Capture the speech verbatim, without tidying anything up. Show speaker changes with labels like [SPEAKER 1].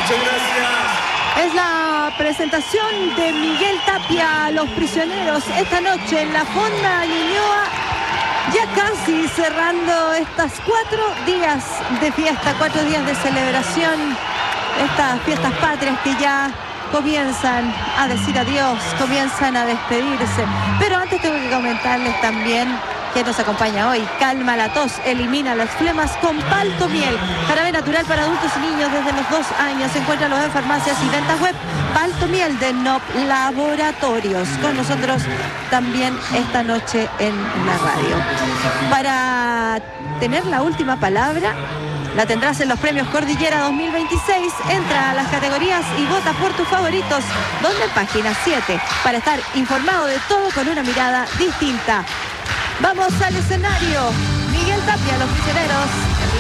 [SPEAKER 1] Muchas gracias.
[SPEAKER 2] Es la presentación de Miguel Tapia a los prisioneros esta noche en la Fonda Ñuñoa, ya casi cerrando estas cuatro días de fiesta, cuatro días de celebración, estas fiestas patrias que ya comienzan a decir adiós, comienzan a despedirse. Pero antes tengo que comentarles también que nos acompaña hoy. Calma la tos, elimina las flemas con Palto Miel. Jarabe natural para adultos y niños desde los dos años. Encuéntralos en farmacias y ventas web. Palto Miel de N O P Laboratorios. Con nosotros también esta noche en la radio. Para tener la última palabra, la tendrás en los premios Cordillera dos mil veintiséis. Entra a las categorías y vota por tus favoritos. Donde página siete. Para estar informado de todo con una mirada distinta. Vamos al escenario. Miguel Tapia, los prisioneros.